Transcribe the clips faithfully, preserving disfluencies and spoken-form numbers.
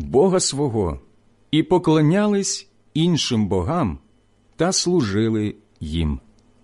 Бога свого і поклонялись іншим богам та служили їм.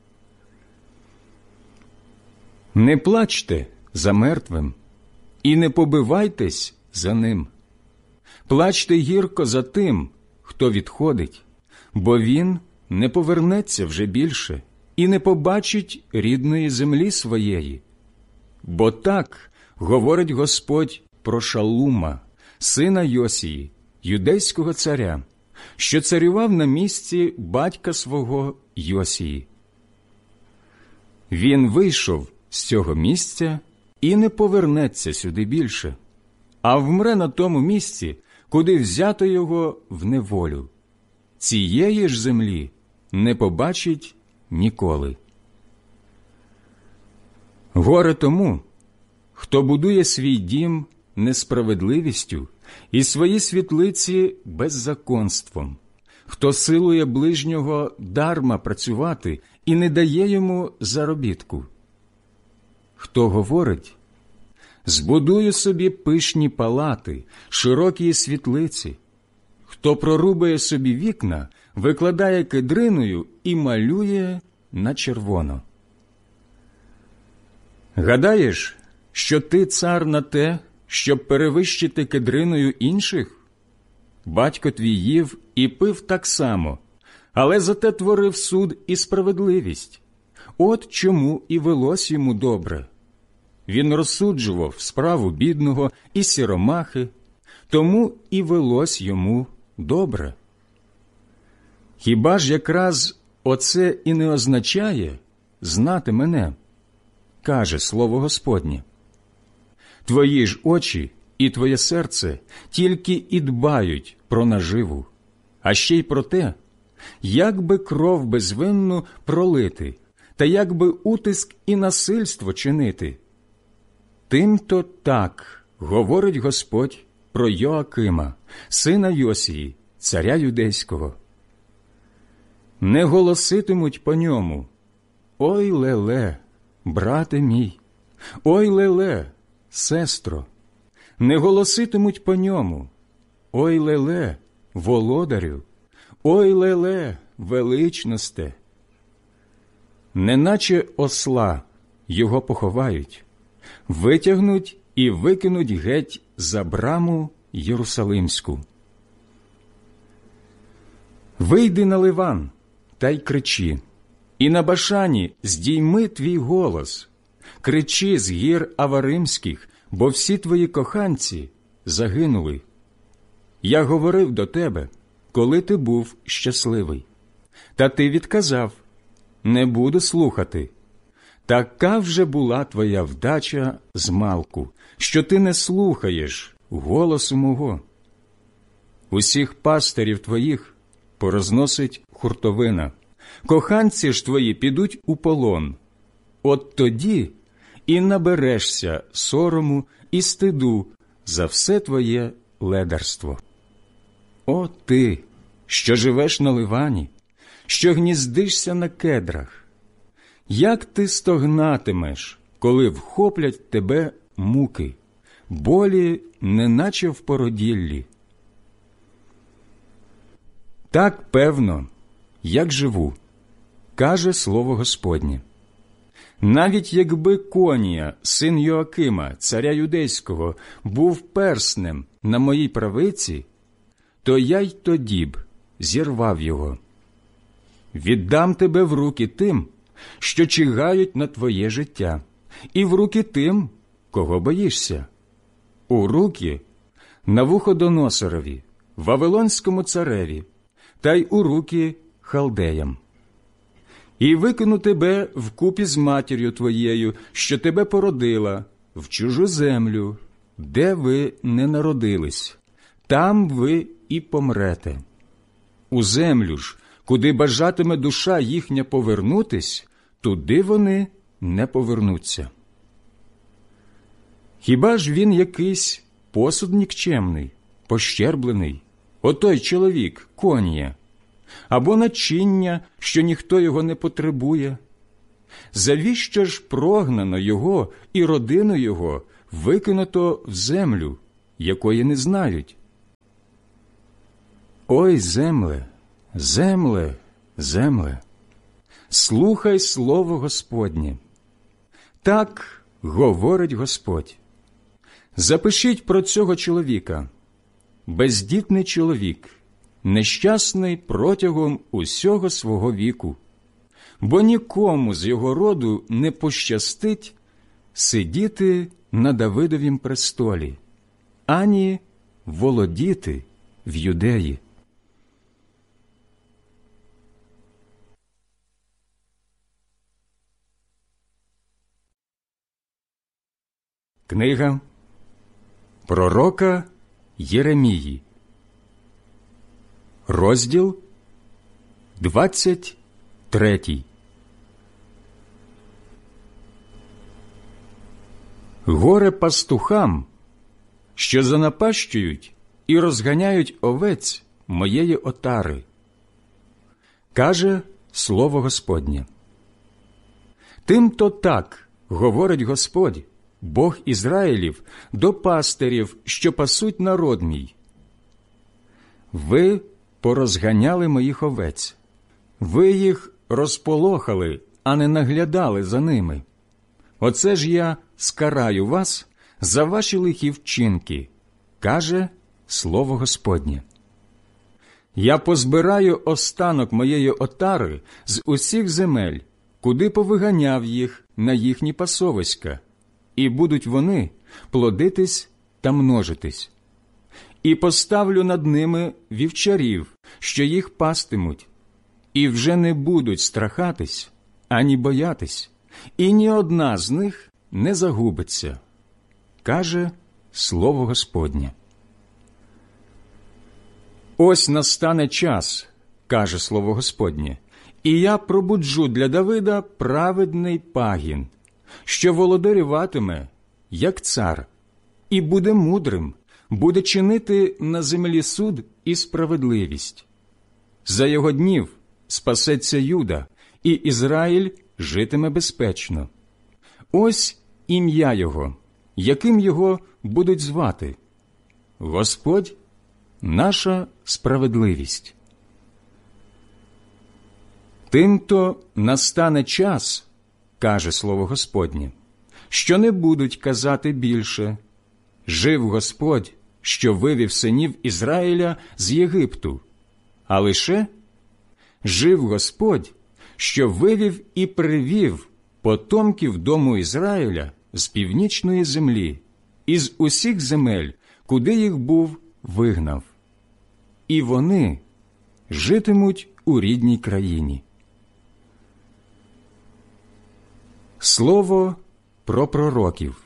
Не плачте за мертвим і не побивайтесь за ним. Плачте гірко за тим, хто відходить, бо він не повернеться вже більше і не побачить рідної землі своєї. Бо так говорить Господь про Шалума, сина Йосії, юдейського царя, що царював на місці батька свого Йосії. Він вийшов з цього місця і не повернеться сюди більше, а вмре на тому місці, куди взято його в неволю. Цієї ж землі не побачить ніколи. Горе тому, хто будує свій дім несправедливістю і свої світлиці беззаконством, хто силує ближнього дарма працювати і не дає йому заробітку. Хто говорить: збудую собі пишні палати, широкі світлиці, хто прорубає собі вікна, викладає кедриною і малює на червоно. Гадаєш, що ти цар на те, щоб перевищити кедриною інших? Батько твій їв і пив так само, але зате творив суд і справедливість. От чому і велось йому добре. Він розсуджував справу бідного і сіромахи, тому і велось йому добре. Хіба ж якраз оце і не означає знати мене, каже слово Господнє. Твої ж очі і твоє серце тільки і дбають про наживу, а ще й про те, як би кров безвинну пролити, та як би утиск і насильство чинити. Тим-то так говорить Господь про Йоакима, сина Йосії, царя юдейського. Не голоситимуть по ньому: «Ой, леле, брате мій! Ой, леле, сестро!» Не голоситимуть по ньому: «Ой, леле, володарю! Ой, леле, величносте!» Неначе осла його поховають, витягнуть і викинуть геть за браму Єрусалимську. Вийди на Ливан та й кричи, і на Башані здійми твій голос. Кричи з гір Аваримських, бо всі твої коханці загинули. Я говорив до тебе, коли ти був щасливий. Та ти відказав: не буду слухати. Така вже була твоя вдача змалку, що ти не слухаєш голосу мого. Усіх пастирів твоїх порозносить хуртовина, коханці ж твої підуть у полон. От тоді і наберешся сорому і стиду за все твоє ледарство. О ти, що живеш на Ливані, що гніздишся на кедрах! Як ти стогнатимеш, коли вхоплять тебе муки, болі, неначе в породіллі? Так певно, як живу, каже слово Господнє. Навіть якби Конія, син Йоакима, царя юдейського, був перснем на моїй правиці, то я й тоді б зірвав його. Віддам тебе в руки тим, що чигають на твоє життя, і в руки тим, кого боїшся, у руки Навуходоносорові, Вавилонському цареві, та й у руки халдеям. І викину тебе вкупі з матір'ю твоєю, що тебе породила, в чужу землю, де ви не народились, там ви і помрете. У землю ж, куди бажатиме душа їхня повернутись, туди вони не повернуться. Хіба ж він якийсь посуд нікчемний, пощерблений, отой чоловік, Конія, або начиння, що ніхто його не потребує? Завіщо ж прогнано його і родину його викинуто в землю, якої не знають? Ой, земле, земле, земле, слухай слово Господнє. Так говорить Господь. Запишіть про цього чоловіка. Бездітний чоловік, нещасний протягом усього свого віку, бо нікому з його роду не пощастить сидіти на Давидовім престолі, ані володіти в Юдеї. Книга пророка Єремії, розділ двадцять третій. Горе пастухам, що занапащують і розганяють овець моєї отари, каже слово Господнє. Тим-то так говорить Господь, Бог Ізраїлів, до пастирів, що пасуть народ мій. Ви порозганяли моїх овець, ви їх розполохали, а не наглядали за ними. Оце ж я скараю вас за ваші лихі вчинки, каже слово Господнє. Я позбираю останок моєї отари з усіх земель, куди повиганяв їх на їхні пасовиська, і будуть вони плодитись та множитись. І поставлю над ними вівчарів, що їх пастимуть, і вже не будуть страхатись, ані боятись, і ні одна з них не загубиться, каже слово Господнє. Ось настане час, каже слово Господнє, і я пробуджу для Давида праведний пагін, що володарюватиме, як цар, і буде мудрим, буде чинити на землі суд і справедливість. За його днів спасеться Юда, і Ізраїль житиме безпечно. Ось ім'я його, яким його будуть звати. Господь – наша справедливість. Тим-то настане час, каже слово Господнє, що не будуть казати більше: «Жив Господь, що вивів синів Ізраїля з Єгипту», а лише «Жив Господь, що вивів і привів потомків дому Ізраїля з північної землі, із усіх земель, куди їх був вигнав. І вони житимуть у рідній країні». Слово про пророків.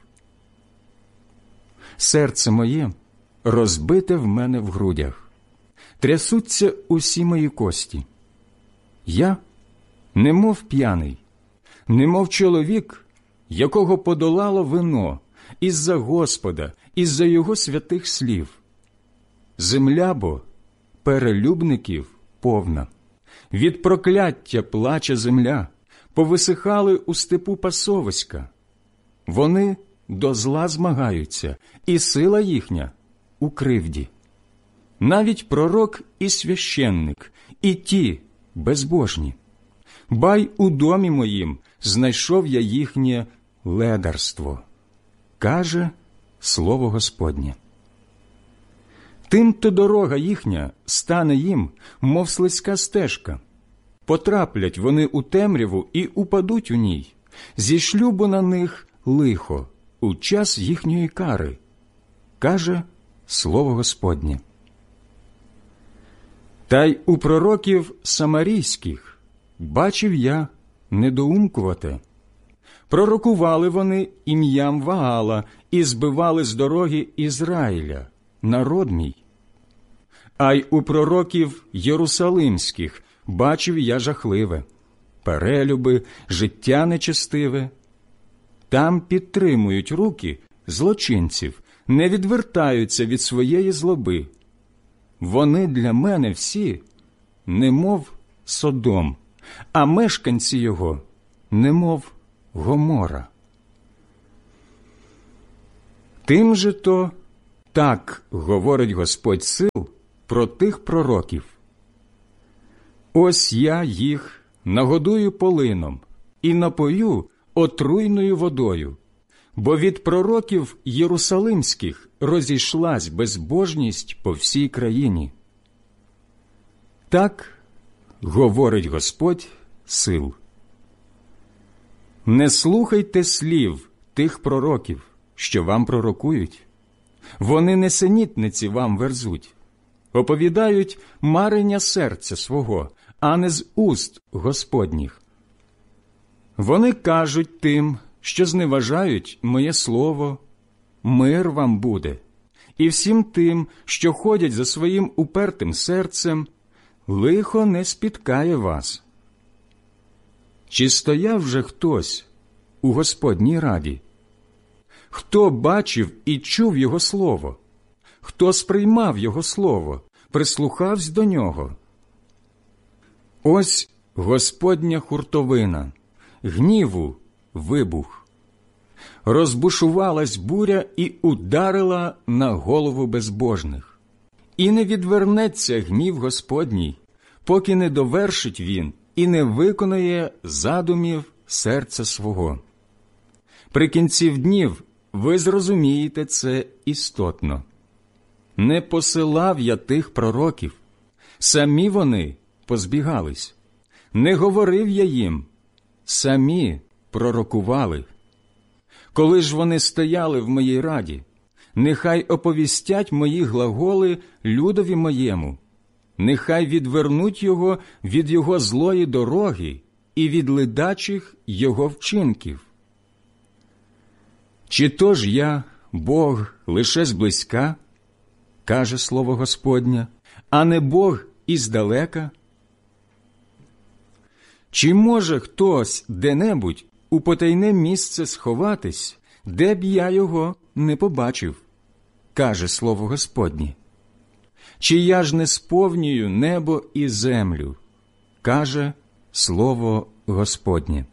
Серце моє розбите в мене в грудях, трясуться усі мої кості. Я, немов п'яний, немов чоловік, якого подолало вино із-за Господа, із-за його святих слів. Земля бо перелюбників повна, від прокляття плаче земля, повисихали у степу пасовиська. Вони до зла змагаються, і сила їхня у кривді. Навіть пророк і священник, і ті безбожні. Бай у домі моїм знайшов я їхнє ледарство, каже слово Господнє. Тим-то дорога їхня стане їм, мов слизька стежка. Потраплять вони у темряву і упадуть у ній. Зішлю бо на них лихо у час їхньої кари, каже слово Господнє. Та й у пророків самарійських бачив я недоумкувате. Пророкували вони ім'ям Ваала і збивали з дороги Ізраїля, народ мій. А й у пророків єрусалимських бачив я жахливе, перелюби, життя нечестиве. Там підтримують руки злочинців, не відвертаються від своєї злоби. Вони для мене всі, немов Содом, а мешканці його, немов Гомора. Тим же то, так говорить Господь сил, про тих пророків. Ось я їх нагодую полином і напою отруйною водою, бо від пророків єрусалимських розійшлась безбожність по всій країні. Так говорить Господь сил. Не слухайте слів тих пророків, що вам пророкують. Вони несенітниці вам верзуть, оповідають марення серця свого, а не з уст Господніх. Вони кажуть тим, що зневажають моє слово, мир вам буде, і всім тим, що ходять за своїм упертим серцем, лихо не спіткає вас. Чи стояв вже хтось у Господній раді? Хто бачив і чув Його слово? Хто сприймав Його слово, прислухався до нього? Ось Господня хуртовина, гніву вибух. Розбушувалась буря і ударила на голову безбожних. І не відвернеться гнів Господній, поки не довершить він і не виконає задумів серця свого. При кінці днів ви зрозумієте це істотно. Не посилав я тих пророків, самі вони позбігались. Не говорив я їм, самі пророкували. Коли ж вони стояли в моїй раді, нехай оповістять мої глаголи людові моєму, нехай відвернуть його від його злої дороги і від ледачих його вчинків. Чи то ж я, Бог, лише зблизька, каже слово Господнє, а не Бог іздалека? Чи може хтось де-небудь у потайне місце сховатись, де б я його не побачив, каже слово Господнє? Чи я ж не сповнюю небо і землю, каже слово Господнє?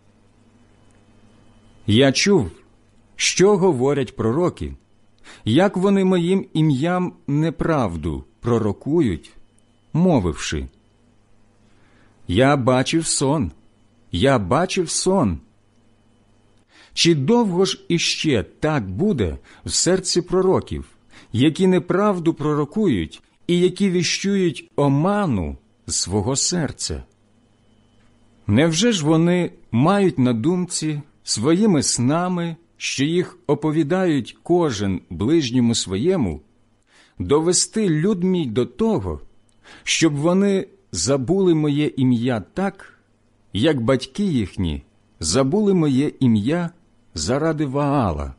Я чув, що говорять пророки, як вони моїм ім'ям неправду пророкують, мовивши: «Я бачив сон, я бачив сон». Чи довго ж іще так буде в серці пророків, які неправду пророкують і які віщують оману свого серця? Невже ж вони мають на думці своїми снами, що їх оповідають кожен ближньому своєму, довести люд мій до того, щоб вони забули моє ім'я так, як батьки їхні забули моє ім'я заради Ваала?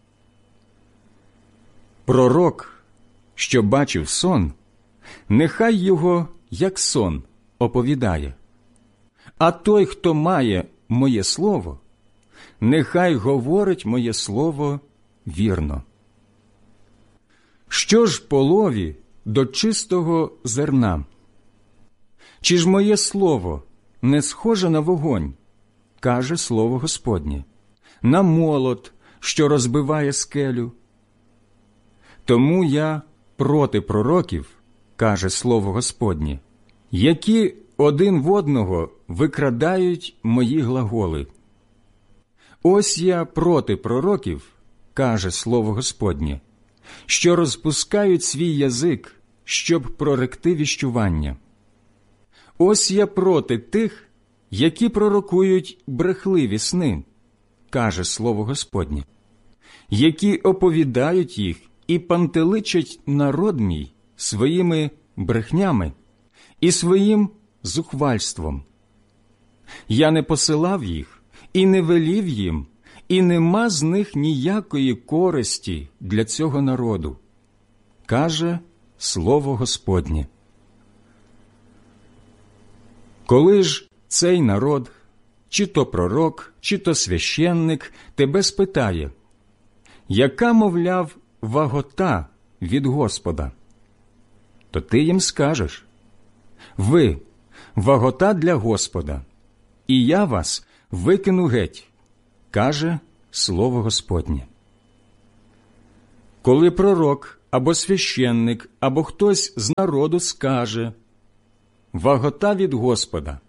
Пророк, що бачив сон, нехай його, як сон, оповідає. А той, хто має моє слово, нехай говорить моє слово вірно. Що ж полові до чистого зерна? Чи ж моє слово не схоже на вогонь, каже слово Господнє, на молот, що розбиває скелю? Тому я проти пророків, каже слово Господнє, які один в одного викрадають мої глаголи. Ось я проти пророків, каже слово Господнє, що розпускають свій язик, щоб проректи віщування. Ось я проти тих, які пророкують брехливі сни, каже слово Господнє, які оповідають їх і пантеличать народ мій своїми брехнями і своїм зухвальством. Я не посилав їх і не велів їм, і нема з них ніякої користі для цього народу, каже слово Господнє. Коли ж цей народ, чи то пророк, чи то священник, тебе спитає: яка, мовляв, вагота від Господа? То ти їм скажеш: ви – вагота для Господа, і я вас викину геть, каже слово Господнє. Коли пророк або священник, або хтось з народу скаже: «Вагота від Господа»,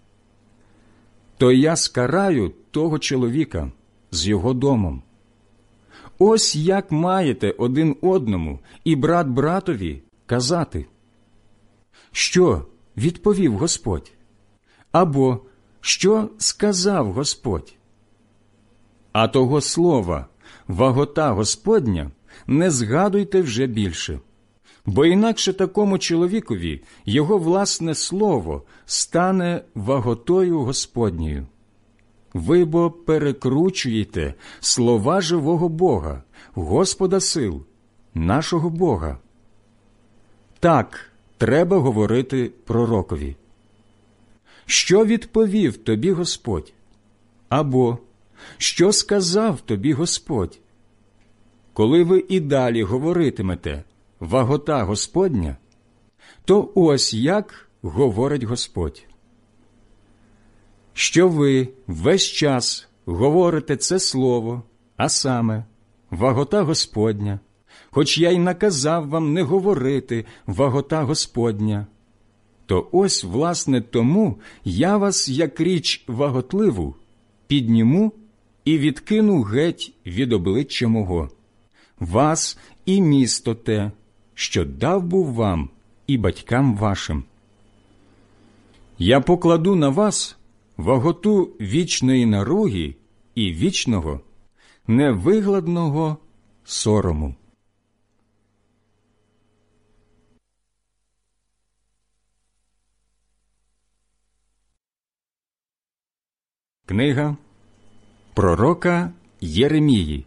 то я скараю того чоловіка з його домом. Ось як маєте один одному і брат братові казати: «Що відповів Господь?» або «Що сказав Господь?» А того слова «вагота Господня» не згадуйте вже більше, бо інакше такому чоловікові його власне слово стане ваготою Господньою. Ви бо перекручуєте слова живого Бога, Господа сил, нашого Бога. Так треба говорити пророкові. Що відповів тобі Господь? Або що сказав тобі Господь? Коли ви і далі говоритимете «вагота Господня», то ось як говорить Господь: що ви весь час говорите це слово, а саме «вагота Господня», хоч я й наказав вам не говорити «вагота Господня», то ось, власне, тому я вас, як річ ваготливу, підніму і відкину геть від обличчя мого, вас і місто те, що дав був вам і батькам вашим. Я покладу на вас ваготу вічної наруги і вічного, невигладного сорому. Книга пророка Єремії,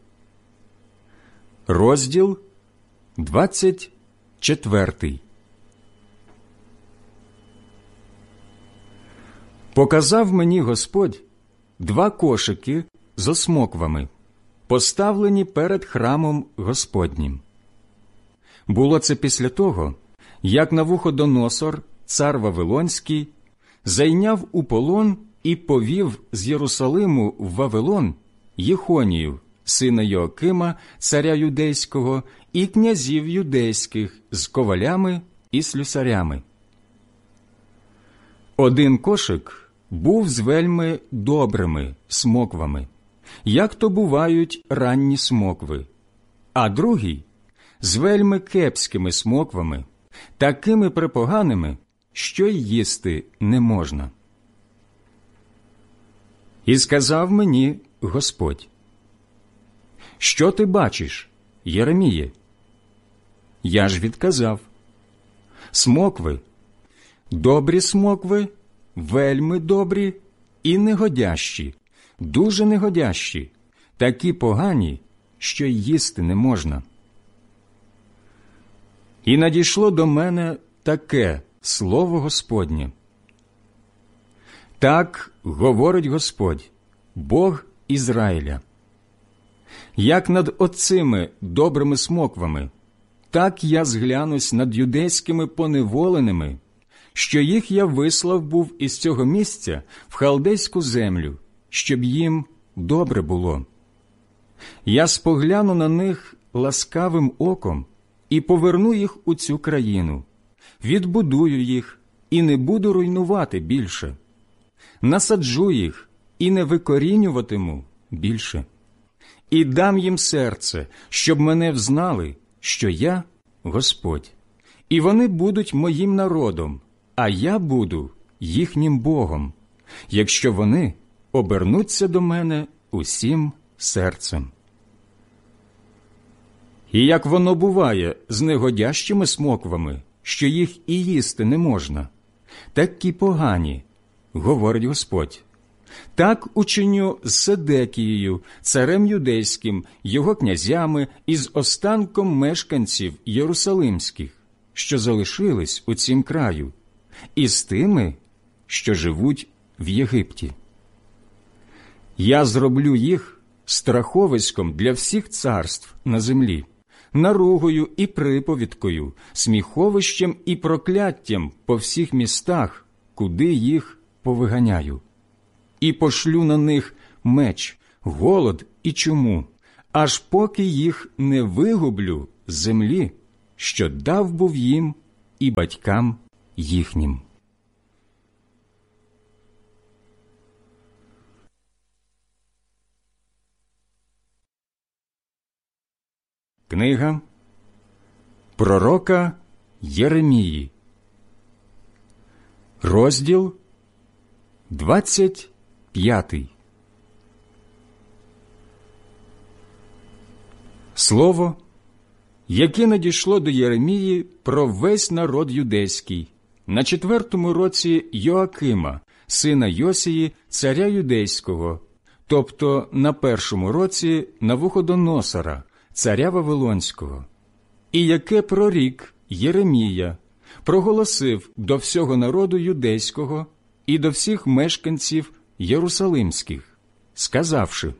розділ двадцять четвертий. Показав мені Господь два кошики з осмоквами, поставлені перед храмом Господнім. Було це після того, як Навуходоносор, цар Вавилонський, зайняв у полон і повів з Єрусалиму в Вавилон Єхонію, сина Йоакима, царя юдейського, і князів юдейських з ковалями і слюсарями. Один кошик був з вельми добрими смоквами, як то бувають ранні смокви, а другий – з вельми кепськими смоквами, такими препоганими, що й їсти не можна. І сказав мені Господь: що ти бачиш, Єреміє? Я ж відказав: смокви, добрі смокви, вельми добрі і негодящі, дуже негодящі, такі погані, що й їсти не можна. І надійшло до мене таке слово Господнє: так говорить Господь, Бог Ізраїля: як над оцими добрими смоквами, так я зглянусь над юдейськими поневоленими, що їх я вислав був із цього місця в халдейську землю, щоб їм добре було. Я спогляну на них ласкавим оком і поверну їх у цю країну, відбудую їх і не буду руйнувати більше, насаджу їх і не викорінюватиму більше, і дам їм серце, щоб мене взнали, що я Господь, і вони будуть моїм народом, а я буду їхнім Богом, якщо вони обернуться до мене усім серцем. І як воно буває з негодящими смоквами, що їх і їсти не можна, такі погані, говорить Господь, так учиню з Седекією, царем юдейським, його князями і з останком мешканців єрусалимських, що залишились у цім краю, і з тими, що живуть в Єгипті. Я зроблю їх страховиськом для всіх царств на землі, наругою і приповідкою, сміховищем і прокляттям по всіх містах, куди їх повиганяю. І пошлю на них меч, голод і чуму, аж поки їх не вигублю з землі що дав був їм і батькам їхнім. Книга пророка Єремії, розділ двадцять п'ятий. Слово, яке надійшло до Єремії про весь народ юдейський на четвертому році Йоакима, сина Йосії, царя юдейського, тобто на першому році Навуходоносора, царя Вавилонського, і яке прорік Єремія проголосив до всього народу юдейського і до всіх мешканців єрусалимських, сказавши: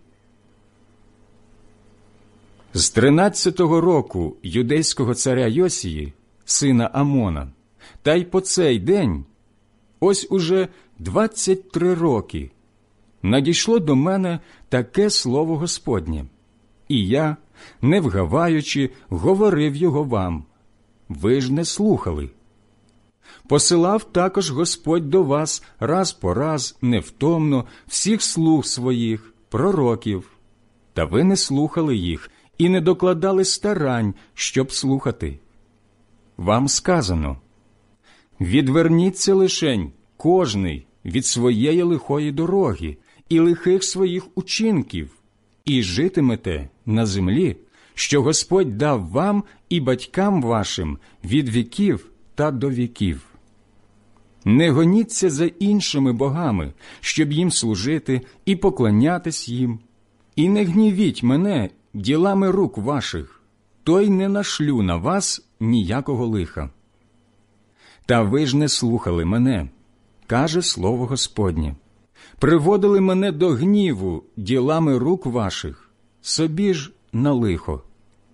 з тринадцятого року юдейського царя Йосії, сина Амона, та й по цей день, ось уже двадцять три роки, надійшло до мене таке слово Господнє, і я, не вгаваючи, говорив його вам. Ви ж не слухали. Посилав також Господь до вас раз по раз, невтомно, всіх слуг своїх, пророків, та ви не слухали їх і не докладали старань, щоб слухати. Вам сказано: відверніться лишень кожний від своєї лихої дороги і лихих своїх учинків, і житимете на землі, що Господь дав вам і батькам вашим від віків та до віків. Не гоніться за іншими богами, щоб їм служити і поклонятись їм, і не гнівіть мене ділами рук ваших, то й не нашлю на вас ніякого лиха. Та ви ж не слухали мене, каже слово Господнє. Приводили мене до гніву ділами рук ваших, собі ж на лихо.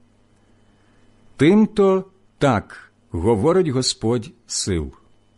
Тим-то так говорить Господь сил.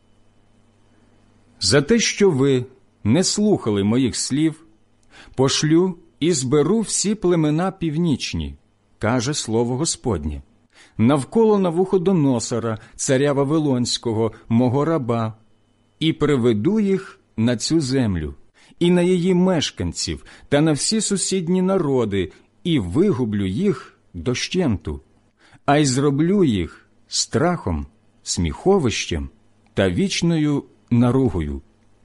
За те, що ви не слухали моїх слів, пошлю і зберу всі племена північні, каже слово Господнє, навколо Навуходоносора, царя Вавилонського, мого раба, і приведу їх на цю землю, і на її мешканців, та на всі сусідні народи, і вигублю їх дощенту, а й зроблю їх страхом, сміховищем та вічною наругою.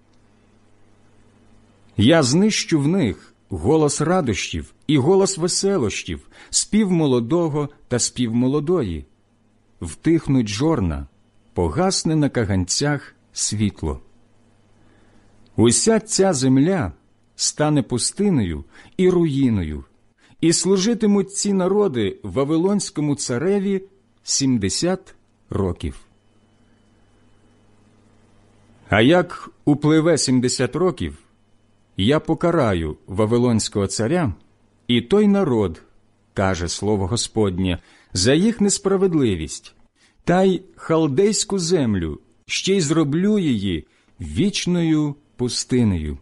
Я знищу в них голос радощів і голос веселощів, спів молодого та спів молодої. Втихнуть жорна, погасне на каганцях світло. Уся ця земля стане пустиною і руїною, і служитимуть ці народи Вавилонському цареві сімдесят років. А як упливе сімдесят років, я покараю Вавилонського царя і той народ, каже слово Господнє, за їх несправедливість, та й халдейську землю, ще й зроблю її вічною пустинею.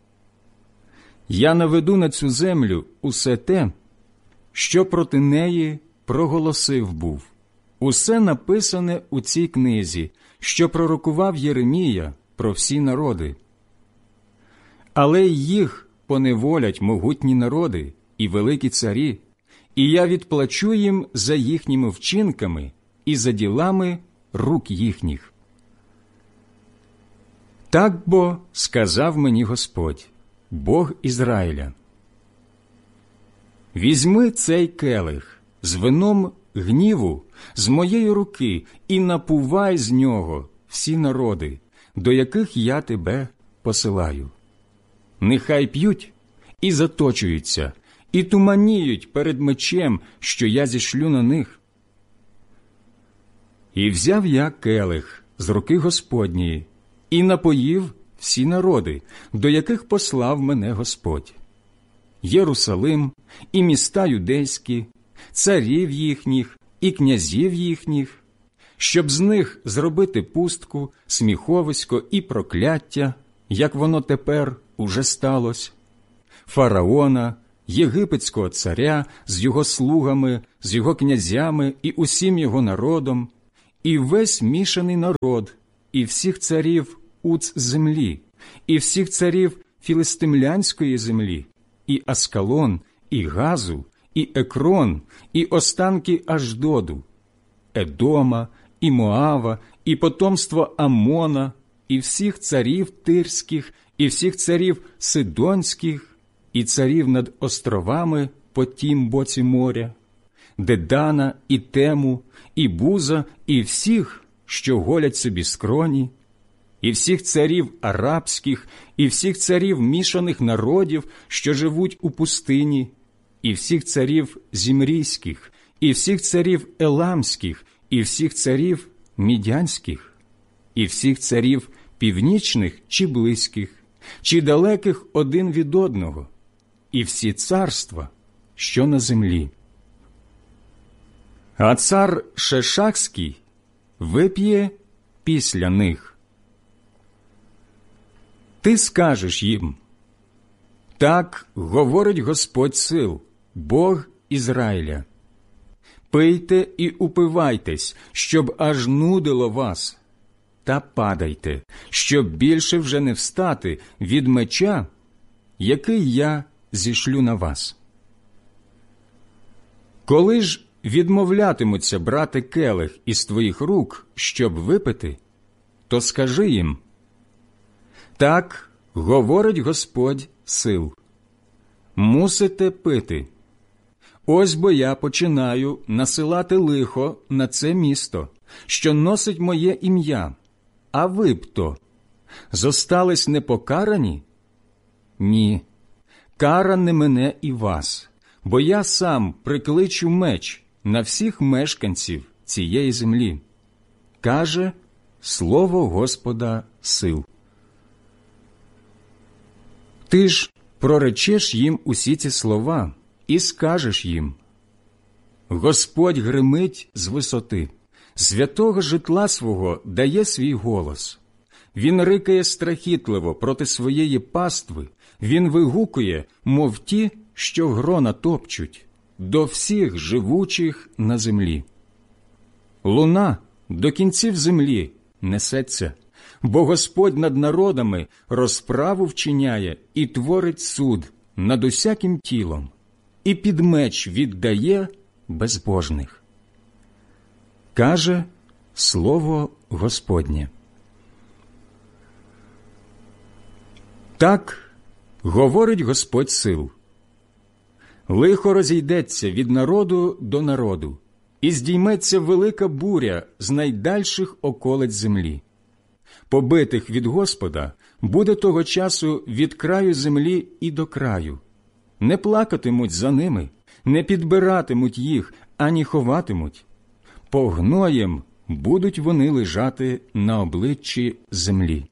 Я наведу на цю землю усе те, що проти неї проголосив був, усе написане у цій книзі, що пророкував Єремія про всі народи. Але й їх поневолять могутні народи і великі царі, і я відплачу їм за їхніми вчинками і за ділами рук їхніх. Так бо сказав мені Господь, Бог Ізраїля: візьми цей келих з вином гніву з моєї руки і напувай з нього всі народи, до яких я тебе посилаю. Нехай п'ють і заточуються, і туманіють перед мечем, що я зішлю на них. І взяв я келих з руки Господньої і напоїв всі народи, до яких послав мене Господь: Єрусалим і міста юдейські, царів їхніх і князів їхніх, щоб з них зробити пустку, сміховисько і прокляття, як воно тепер уже сталося, фараона, єгипетського царя з його слугами, з його князями і усім його народом, і весь мішаний народ, і всіх царів уц землі, і всіх царів філистимлянської землі, і Аскалон, і Газу, і Екрон, і останки Аждоду, Едома, і Моава, і потомство Амона, і всіх царів тирських, і всіх царів сидонських, і царів над островами по тім боці моря, Дедана, і Тему, і Буза, і всіх, що голять собі скроні, і всіх царів арабських, і всіх царів мішаних народів, що живуть у пустині, і всіх царів зімрійських, і всіх царів еламських, і всіх царів мідянських, і всіх царів північних чи близьких, чи далеких один від одного, і всі царства, що на землі. А цар Шешакський вип'є після них. Ти скажеш їм: так говорить Господь сил, Бог Ізраїля. Пийте і упивайтесь, щоб аж нудило вас, та падайте, щоб більше вже не встати від меча, який я зішлю на вас. Коли ж відмовлятимуться брати келих із твоїх рук, щоб випити, то скажи їм: так говорить Господь сил, мусите пити. Ось бо я починаю насилати лихо на це місто, що носить моє ім'я, а ви б то зостались непокарані? Ні, кара не мине і вас, бо я сам прикличу меч на всіх мешканців цієї землі, каже слово Господа сил. Ти ж проречеш їм усі ці слова і скажеш їм: Господь гримить з висоти, з святого житла свого дає свій голос. Він рикає страхітливо проти своєї пастви, він вигукує, мов ті, що грона топчуть, до всіх живучих на землі. Луна до кінців землі несеться, бо Господь над народами розправу вчиняє і творить суд над усяким тілом, і під меч віддає безбожних. Каже слово Господнє. Так говорить Господь сил. Лихо розійдеться від народу до народу, і здійметься велика буря з найдальших околиць землі. Побитих від Господа буде того часу від краю землі і до краю. Не плакатимуть за ними, не підбиратимуть їх, ані ховатимуть. Погноєм будуть вони лежати на обличчі землі.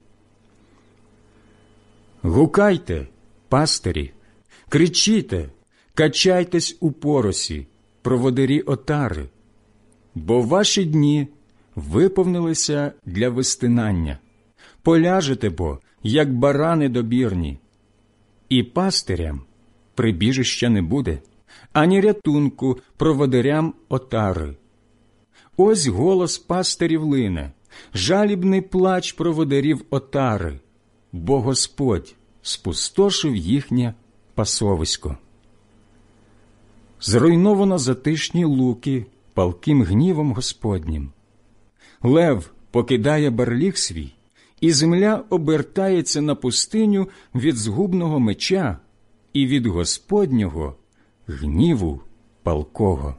Гукайте, пастирі, кричіте, качайтесь у поросі, проводирі отари, бо ваші дні виповнилися для вистинання. Поляжете бо, як барани добірні, і пастирям прибіжища не буде, ані рятунку проводирям отари. Ось голос пастирів лине, жалібний плач проводирів отари, бо Господь спустошив їхнє пасовисько. Зруйновано затишні луки палким гнівом Господнім. Лев покидає барліг свій, і земля обертається на пустиню від згубного меча і від Господнього гніву палкого.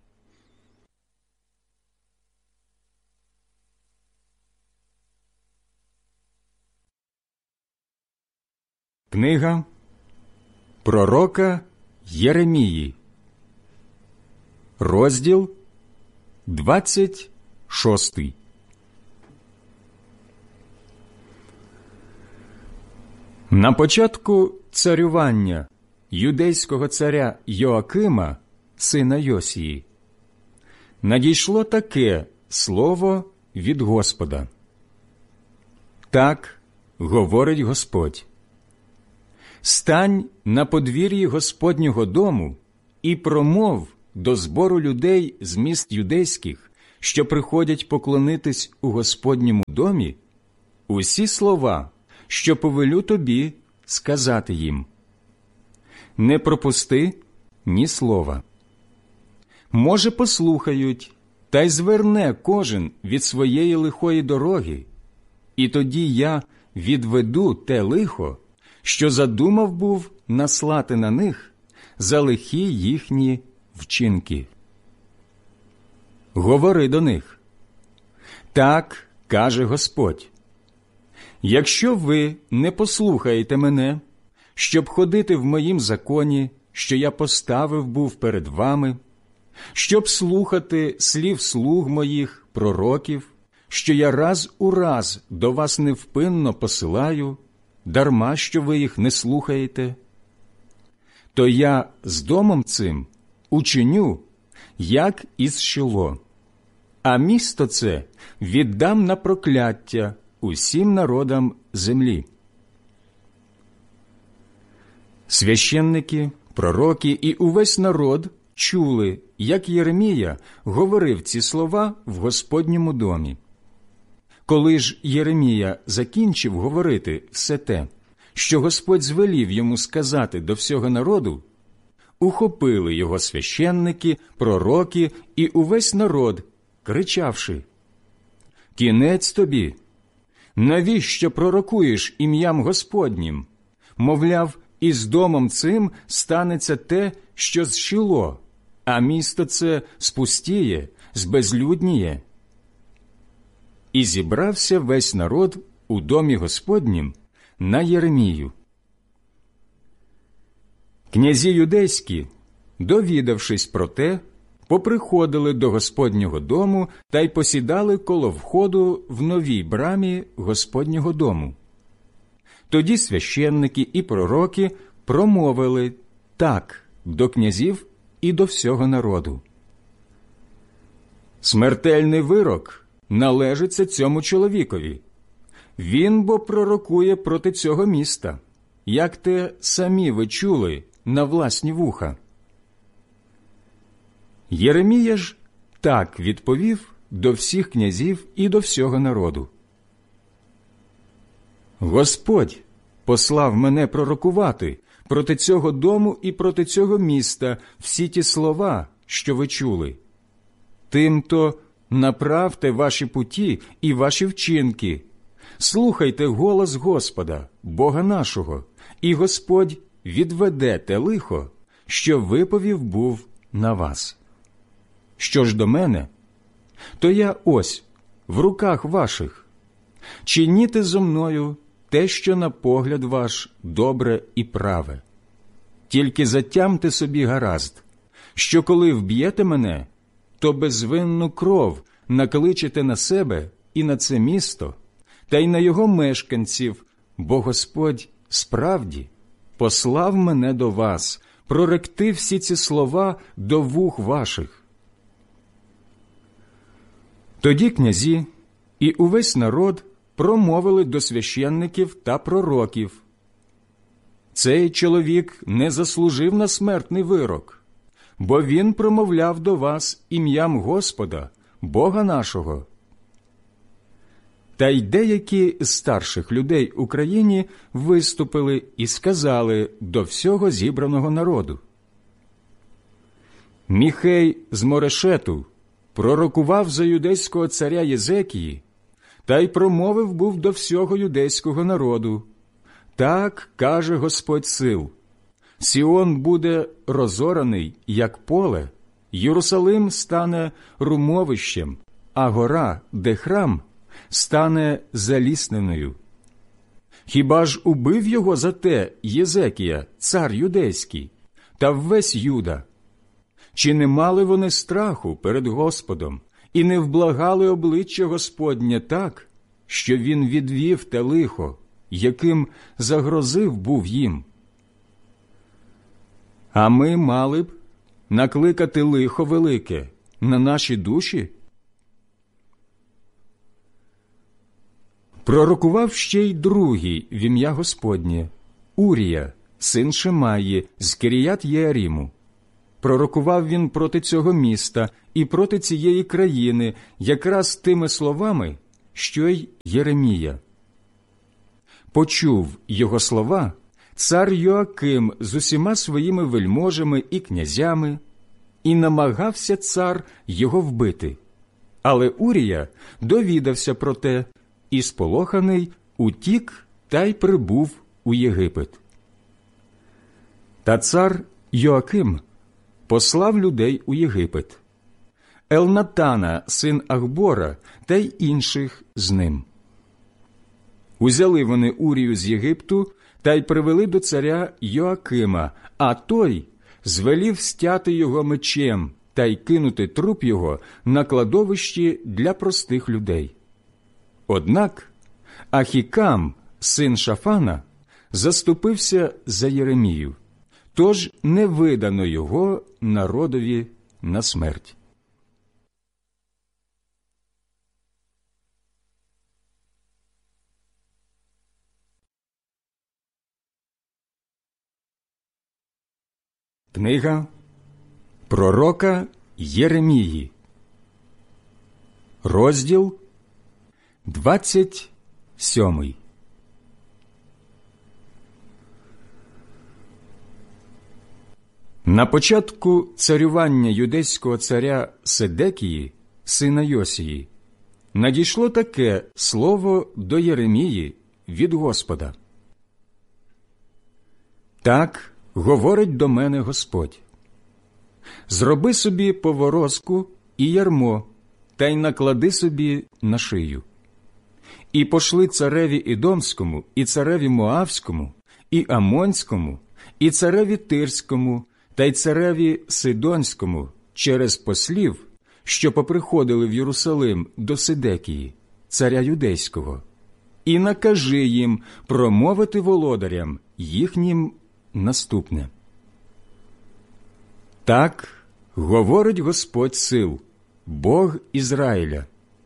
Книга пророка Єремії, розділ двадцять шостий. На початку царювання юдейського царя Йоакима, сина Йосії, надійшло таке слово від Господа. Так говорить Господь: стань на подвір'ї Господнього дому і промов до збору людей з міст юдейських, що приходять поклонитись у Господньому домі, усі слова, що повелю тобі сказати їм. Не пропусти ні слова. Може, послухають, та й зверне кожен від своєї лихої дороги, і тоді я відведу те лихо, що задумав був наслати на них за лихі їхні вчинки. Говори до них. Так каже Господь. Якщо ви не послухаєте мене, щоб ходити в моїм законі, що я поставив був перед вами, щоб слухати слів слуг моїх, пророків, що я раз у раз до вас невпинно посилаю, дарма що ви їх не слухаєте, то я з домом цим учиню, як із Шило, а місто це віддам на прокляття усім народам землі. Священники, пророки і увесь народ чули, як Єремія говорив ці слова в Господньому домі. Коли ж Єремія закінчив говорити все те, що Господь звелів йому сказати до всього народу, ухопили його священники, пророки і увесь народ, кричавши: «Кінець тобі! Навіщо пророкуєш ім'ям Господнім? Мовляв, і з домом цим станеться те, що з Шило, а місто це спустіє, збезлюдніє». І зібрався весь народ у домі Господнім на Єремію. Князі юдейські, довідавшись про те, поприходили до Господнього дому та й посідали коло входу в новій брамі Господнього дому. Тоді священники і пророки промовили так до князів і до всього народу: «Смертельний вирок належиться цьому чоловікові. Він бо пророкує проти цього міста, як те самі ви чули на власні вуха». Єремія ж так відповів до всіх князів і до всього народу: «Господь послав мене пророкувати проти цього дому і проти цього міста всі ті слова, що ви чули. Тимто направте ваші путі і ваші вчинки, слухайте голос Господа, Бога нашого, і Господь відведе те лихо, що виповів був на вас. Що ж до мене, то я ось, в руках ваших. Чиніте зо мною те, що на погляд ваш добре і праве. Тільки затямте собі гаразд, що коли вб'єте мене, то безвинну кров накличете на себе і на це місто, та й на його мешканців, бо Господь справді послав мене до вас, проректи всі ці слова до вух ваших». Тоді князі і увесь народ промовили до священників та пророків: «Цей чоловік не заслужив на смертний вирок, бо він промовляв до вас ім'ям Господа, Бога нашого». Та й деякі з старших людей у країні виступили і сказали до всього зібраного народу: «Міхей з Морешету пророкував за юдейського царя Єзекії, та й промовив був до всього юдейського народу: так каже Господь сил, Сіон буде розораний, як поле, Єрусалим стане румовищем, а гора, де храм, стане залісненою. Хіба ж убив його за те Єзекія, цар юдейський, та ввесь Юда? Чи не мали вони страху перед Господом і не вблагали обличчя Господнє так, що він відвів те лихо, яким загрозив був їм? А ми мали б накликати лихо велике на наші душі?» Пророкував ще й другий в ім'я Господнє, Урія, син Шимаї з Кіріят-Єаріму. Пророкував він проти цього міста і проти цієї країни якраз тими словами, що й Єремія. Почув його слова цар Йоаким з усіма своїми вельможами і князями, і намагався цар його вбити. Але Урія довідався про те, і сполоханий утік та й прибув у Єгипет. Та цар Йоаким послав людей у Єгипет, Елнатана, син Ахбора, та й інших з ним. Узяли вони Урію з Єгипту та й привели до царя Йоакима, а той звелів стяти його мечем та й кинути труп його на кладовищі для простих людей. Однак Ахікам, син Шафана, заступився за Єремію, тож не видано його народові на смерть. Книга пророка Єремії, розділ двадцять сьомий. На початку царювання юдейського царя Седекії, сина Йосії, надійшло таке слово до Єремії від Господа. Так говорить до мене Господь: зроби собі поворозку і ярмо, та й наклади собі на шию. І пошли цареві Ідомському, і цареві Моавському, і Амонському, і цареві Тирському, та й цареві Сидонському через послів, що поприходили в Єрусалим до Седекії, царя юдейського, і накажи їм промовити володарям їхнім наступне. Так говорить Господь сил, Бог Ізраїля.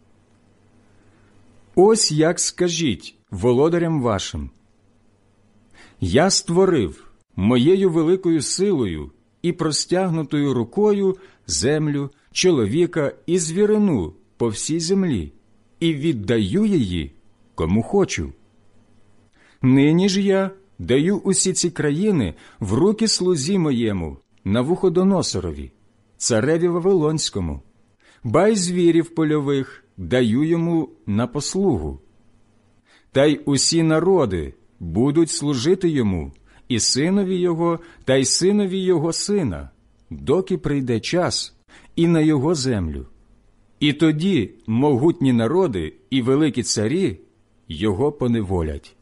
Ось як скажіть володарям вашим: я створив моєю великою силою і простягнутою рукою землю, чоловіка і звірину по всій землі, і віддаю її кому хочу. Нині ж я даю усі ці країни в руки слузі моєму, Навуходоносорові, цареві Вавилонському, ба й звірів польових даю йому на послугу. Та й усі народи будуть служити йому, і синові його, та й синові його сина, доки прийде час, і на його землю. І тоді могутні народи і великі царі його поневолять.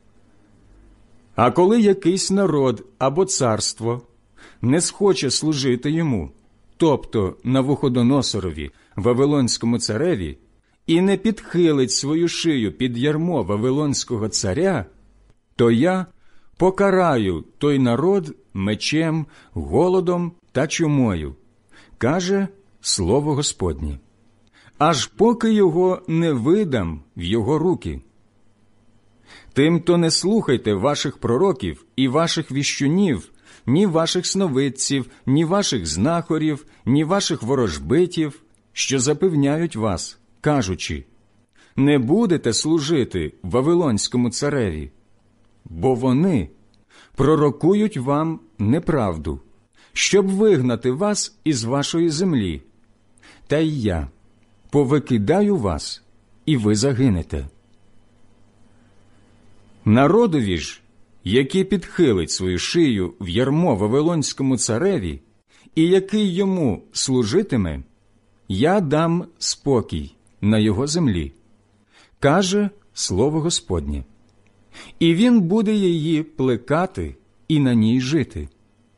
А коли якийсь народ або царство не схоче служити йому, тобто Навуходоносорові, Вавилонському цареві, і не підхилить свою шию під ярмо Вавилонського царя, то я покараю той народ мечем, голодом та чумою, каже слово Господнє, аж поки його не видам в його руки. Тимто не слухайте ваших пророків і ваших віщунів, ні ваших сновидців, ні ваших знахарів, ні ваших ворожбитів, що запевняють вас, кажучи: не будете служити Вавилонському цареві, бо вони пророкують вам неправду, щоб вигнати вас із вашої землі. Та й я повикидаю вас, і ви загинете. Народові ж, який підхилить свою шию в ярмо Вавилонському цареві, і який йому служитиме, я дам спокій на його землі, каже слово Господнє, і він буде її плекати і на ній жити.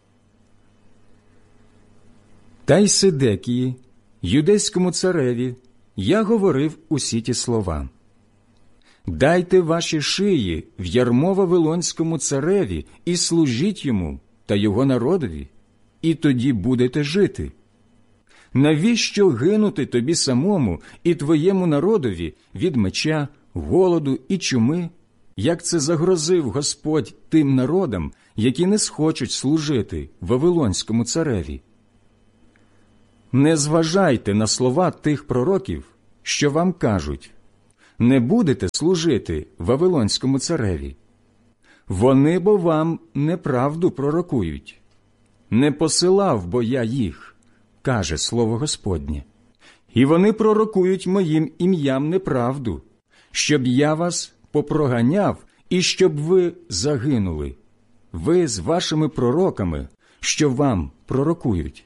Та й Седекії, юдейському цареві, я говорив усі ті слова. Дайте ваші шиї в ярмо Вавилонському цареві і служіть йому та його народові, і тоді будете жити. Навіщо гинути тобі самому і твоєму народові від меча, голоду і чуми, як це загрозив Господь тим народам, які не схочуть служити Вавилонському цареві. Не зважайте на слова тих пророків, що вам кажуть: не будете служити Вавилонському цареві. Вони бо вам неправду пророкують. Не посилав бо я їх, каже слово Господнє. І вони пророкують моїм ім'ям неправду, щоб я вас попроганяв і щоб ви загинули, ви з вашими пророками, що вам пророкують.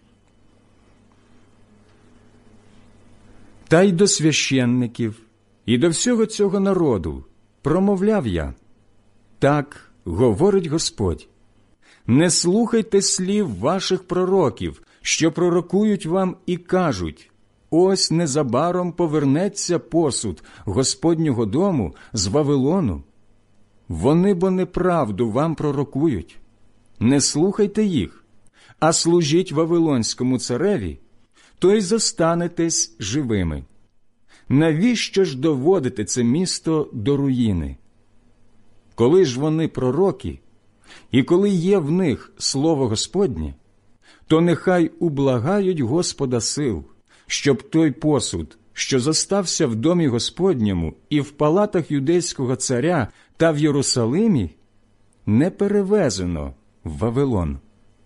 Та й до священників, і до всього цього народу промовляв я: так говорить Господь, не слухайте слів ваших пророків, що пророкують вам і кажуть: ось незабаром повернеться посуд Господнього дому з Вавилону. Вони бо неправду вам пророкують. Не слухайте їх, а служіть Вавилонському цареві, то й зостанетесь живими. Навіщо ж доводити це місто до руїни? Коли ж вони пророки, і коли є в них слово Господнє, то нехай ублагають Господа сил, щоб той посуд, що зостався в домі Господньому і в палатах юдейського царя та в Єрусалимі, не перевезено в Вавилон.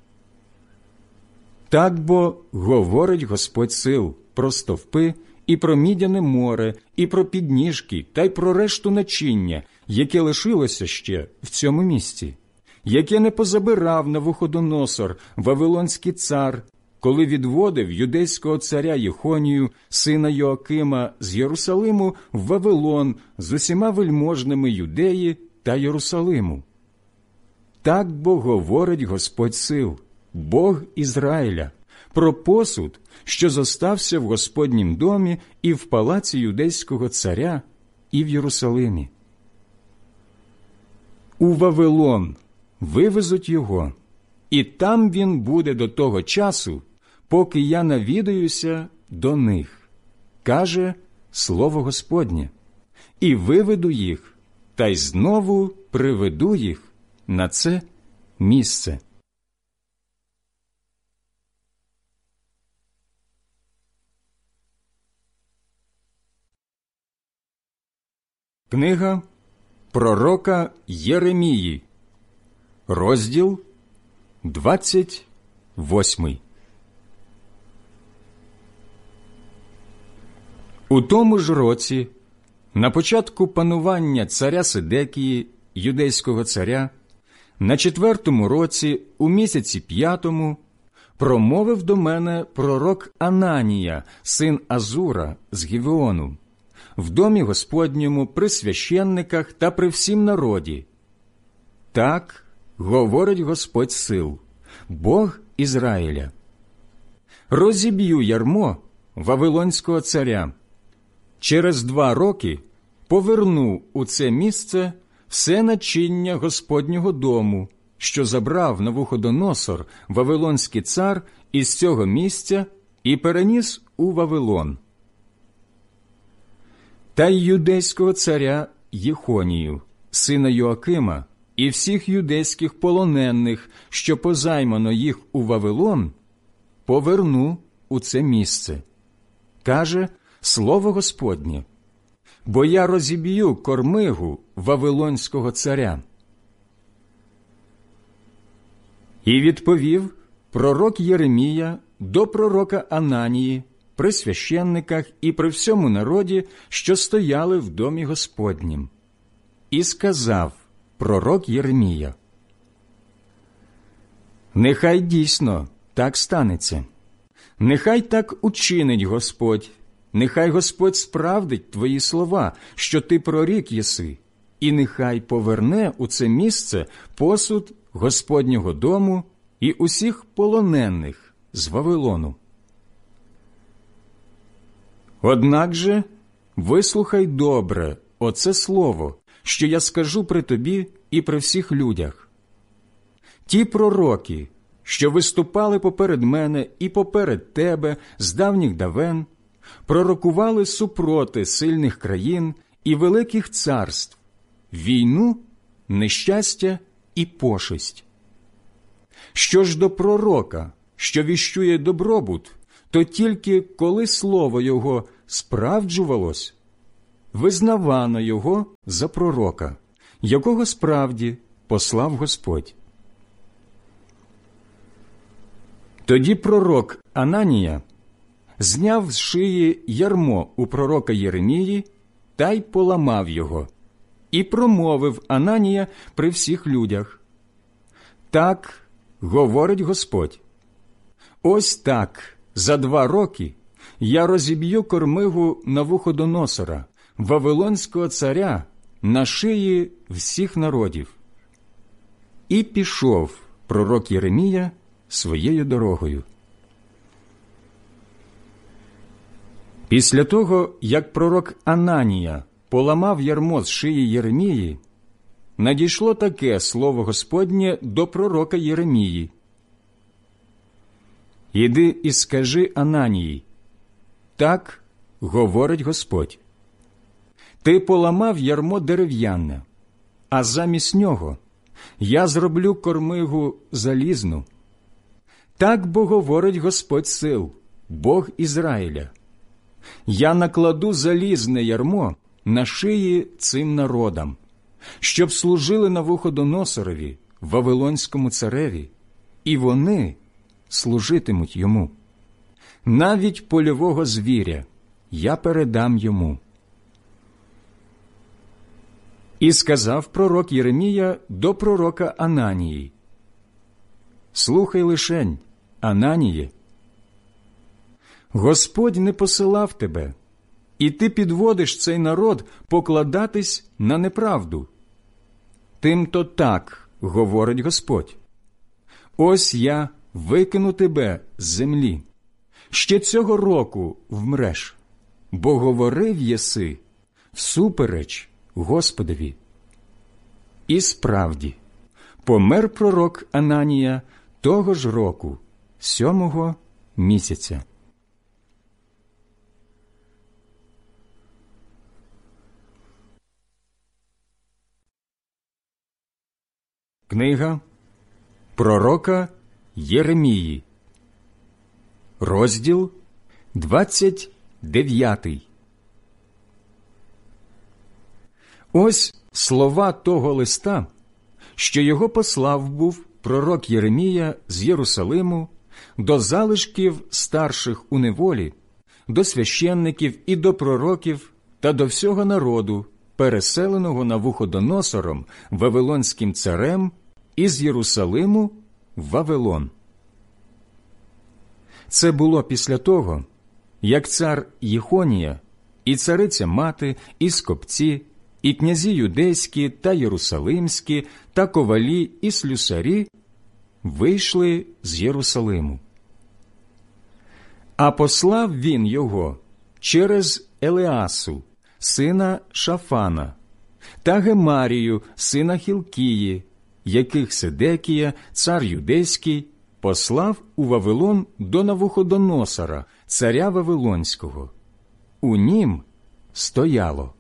Так бо говорить Господь сил про стовпи і про мідяне море, і про підніжки, та й про решту начиння, яке лишилося ще в цьому місті, яке не позабирав Навуходоносор, Вавилонський цар, коли відводив юдейського царя Єхонію, сина Йоакима, з Єрусалиму в Вавилон з усіма вельможними Юдеї та Єрусалиму. Так бо говорить Господь сил, Бог Ізраїля, про посуд, що зостався в Господнім домі і в палаці юдейського царя, і в Єрусалимі. У Вавилон вивезуть його, і там він буде до того часу, поки я навідаюся до них, каже слово Господнє, і виведу їх, та й знову приведу їх на це місце. Книга пророка Єремії, розділ двадцять восьмий. У тому ж році, на початку панування царя Сидекії, юдейського царя, на четвертому році, у місяці п'ятому, промовив до мене пророк Ананія, син Азура з Гівеону, в домі Господньому, при священниках та при всім народі. Так говорить Господь сил, Бог Ізраїля: розіб'ю ярмо Вавилонського царя. Через два роки поверну у це місце все начиння Господнього дому, що забрав Навуходоносор, Вавилонський цар, із цього місця і переніс у Вавилон. Та й юдейського царя Єхонію, сина Йоакима, і всіх юдейських полонених, що позаймано їх у Вавилон, поверну у це місце, каже слово Господнє, бо я розіб'ю кормигу Вавилонського царя. І відповів пророк Єремія до пророка Ананії при священниках і при всьому народі, що стояли в домі Господнім. І сказав пророк Єремія: нехай дійсно так станеться, нехай так учинить Господь, нехай Господь справдить твої слова, що ти прорік єси, і нехай поверне у це місце посуд Господнього дому і усіх полонених з Вавилону. Однак же вислухай добре оце слово, що я скажу при тобі і при всіх людях. Ті пророки, що виступали поперед мене і поперед тебе з давніх давен, пророкували супроти сильних країн і великих царств, війну, нещастя і пошесть. Що ж до пророка, що віщує добробут, то тільки коли слово його справджувалось, визнавано його за пророка, якого справді послав Господь. Тоді пророк Ананія зняв з шиї ярмо у пророка Єремії та й поламав його, і промовив Ананія при всіх людях: «Так говорить Господь, ось так за два роки я розіб'ю кормигу Навуходоносора, Вавилонського царя, на шиї всіх народів». І пішов пророк Єремія своєю дорогою. Після того, як пророк Ананія поламав ярмо з шиї Єремії, надійшло таке слово Господнє до пророка Єремії: «Іди і скажи Ананії, так говорить Господь, ти поламав ярмо дерев'яне, а замість нього я зроблю кормигу залізну. Так бо говорить Господь сил, Бог Ізраїля: я накладу залізне ярмо на шиї цим народам, щоб служили Навуходоносорові, Вавилонському цареві, і вони служитимуть йому. Навіть польового звіря я передам йому». І сказав пророк Єремія до пророка Ананії: «Слухай лишень, Ананіє, Господь не посилав тебе, і ти підводиш цей народ покладатись на неправду. Тим-то так говорить Господь: ось я викину тебе з землі, ще цього року вмреш, бо говорив єси всупереч Господові». І справді, помер пророк Ананія того ж року, сьомого місяця. Книга пророка Єремії, розділ двадцять дев'ятий. Ось слова того листа, що його послав був пророк Єремія з Єрусалиму до залишків старших у неволі, до священників і до пророків та до всього народу, переселеного Навуходоносором, Вавилонським царем, із Єрусалиму в Вавилон. Це було після того, як цар Єхонія, і цариця мати, і скопці, і князі юдейські та єрусалимські, та ковалі і слюсарі вийшли з Єрусалиму. А послав він його через Елеасу, сина Шафана, та Гемарію, сина Хілкії, яких Седекія, цар юдейський, послав у Вавилон до Навуходоносора, царя Вавилонського. У нім стояло: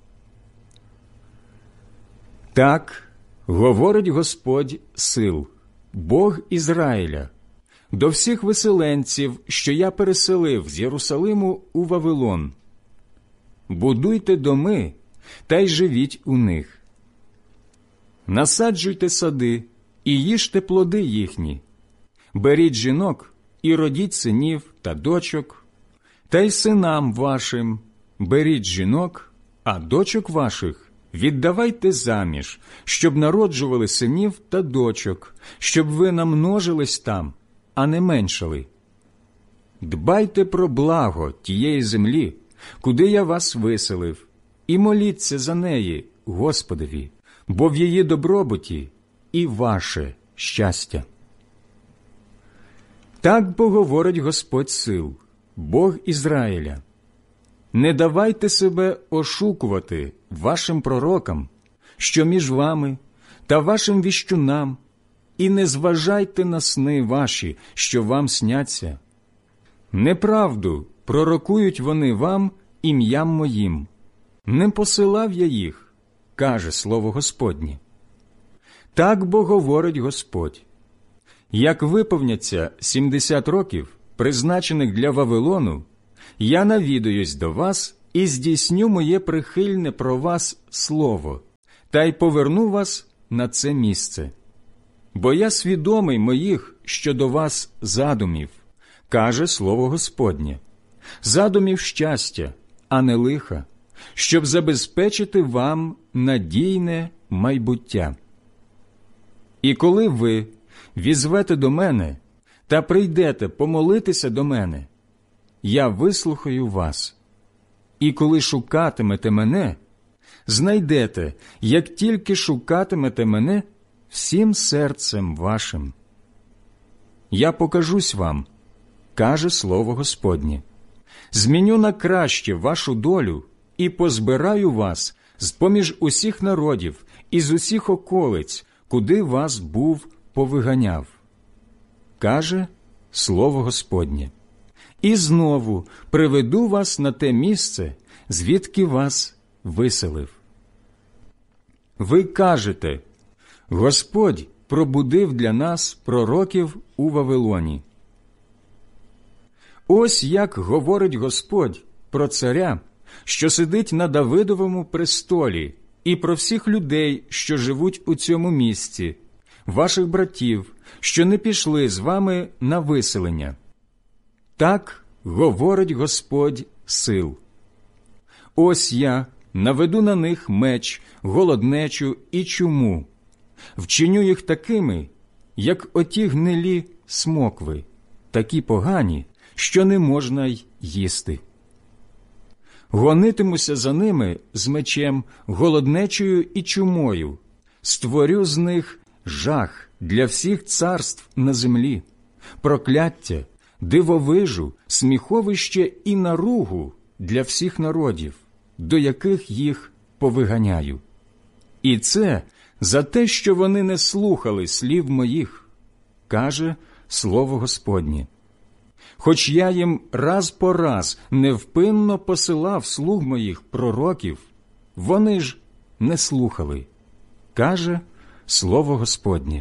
«Так говорить Господь сил, Бог Ізраїля, до всіх виселенців, що я переселив з Єрусалиму у Вавилон: будуйте доми та й живіть у них. Насаджуйте сади і їжте плоди їхні. Беріть жінок і родіть синів та дочок, та й синам вашим беріть жінок, а дочок ваших віддавайте заміж, щоб народжували синів та дочок, щоб ви намножились там, а не меншали. Дбайте про благо тієї землі, куди я вас виселив, і моліться за неї Господові, бо в її добробуті і ваше щастя. Так бо говорить Господь сил, Бог Ізраїля: не давайте себе ошукувати вашим пророкам, що між вами, та вашим віщунам, і не зважайте на сни ваші, що вам сняться. Неправду пророкують вони вам ім'ям моїм. Не посилав я їх, каже слово Господнє. Так бо говорить Господь: як виповняться сімдесят років, призначених для Вавилону, я навідаюсь до вас і здійсню моє прихильне про вас слово, та й поверну вас на це місце. Бо я свідомий моїх щодо вас задумів, каже слово Господнє, задумів щастя, а не лиха, щоб забезпечити вам надійне майбуття. І коли ви візвете до мене та прийдете помолитися до мене, я вислухаю вас. І коли шукатимете мене, знайдете, як тільки шукатимете мене всім серцем вашим. Я покажусь вам, каже слово Господнє, зміню на краще вашу долю і позбираю вас з-поміж усіх народів і з усіх околиць, куди вас був повиганяв, каже слово Господнє. І знову приведу вас на те місце, звідки вас виселив. Ви кажете: Господь пробудив для нас пророків у Вавилоні. Ось як говорить Господь про царя, що сидить на Давидовому престолі, і про всіх людей, що живуть у цьому місці, ваших братів, що не пішли з вами на виселення. Так говорить Господь сил. Ось я наведу на них меч, голоднечу і чуму, вчиню їх такими, як оті гнилі смокви, такі погані, що не можна й їсти. Гонитимуся за ними з мечем, голоднечою і чумою, створю з них жах для всіх царств на землі, прокляття, дивовижу, сміховище і наругу для всіх народів, до яких їх повиганяю. І це за те, що вони не слухали слів моїх, каже слово Господнє. Хоч я їм раз по раз невпинно посилав слуг моїх пророків, вони ж не слухали, каже слово Господнє.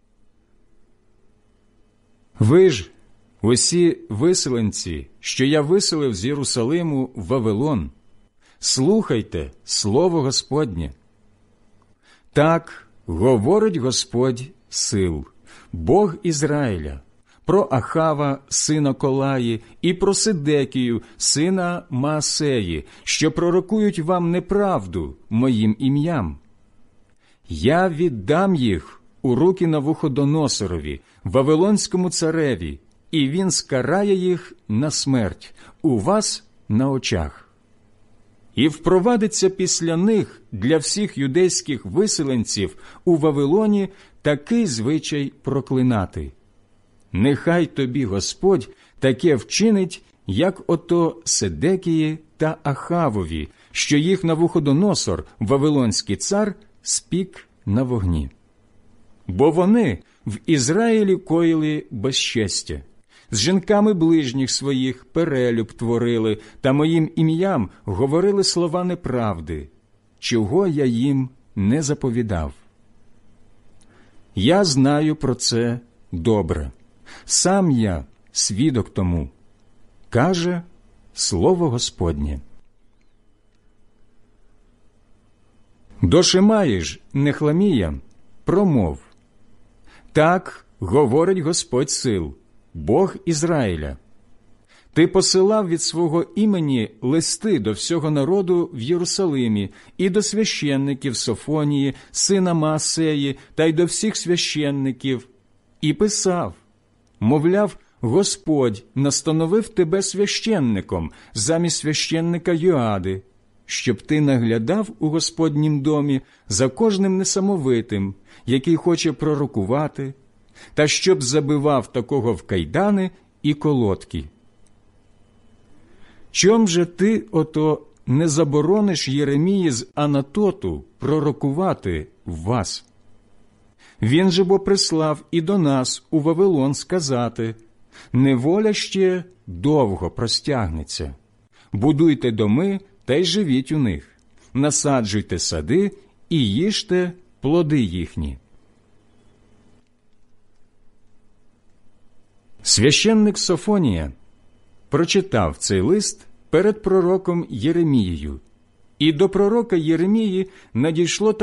Ви ж, усі виселенці, що я виселив з Єрусалиму в Вавилон, слухайте слово Господнє. Так говорить Господь сил, Бог Ізраїля, про Ахава, сина Колаї, і про Сидекію, сина Маасеї, що пророкують вам неправду моїм ім'ям. Я віддам їх у руки Навуходоносорові, Вавилонському цареві, і він скарає їх на смерть у вас на очах. І впровадиться після них для всіх юдейських виселенців у Вавилоні такий звичай проклинати. Нехай тобі Господь таке вчинить, як ото Седекії та Ахавові, що їх Навуходоносор, Вавилонський цар, спік на вогні. Бо вони в Ізраїлі коїли безчестя, з жінками ближніх своїх перелюб творили та моїм ім'ям говорили слова неправди, чого я їм не заповідав. Я знаю про це добре. Сам я свідок тому, каже слово Господнє. До Шимаї ж, Нехламія, промов: так говорить Господь сил, Бог Ізраїля. Ти посилав від свого імені листи до всього народу в Єрусалимі і до священників Софонії, сина Маасеї, та й до всіх священників, і писав, мовляв, Господь настановив тебе священником замість священника Йоади, щоб ти наглядав у Господнім домі за кожним несамовитим, який хоче пророкувати, та щоб забивав такого в кайдани і колодки. Чом же ти ото не заборониш Єремії з Анатоту пророкувати в вас? Він же бо прислав і до нас у Вавилон сказати: неволя ще довго простягнеться. Будуйте доми та й живіть у них, насаджуйте сади і їжте плоди їхні». Священник Софонія прочитав цей лист перед пророком Єремією, і до пророка Єремії надійшло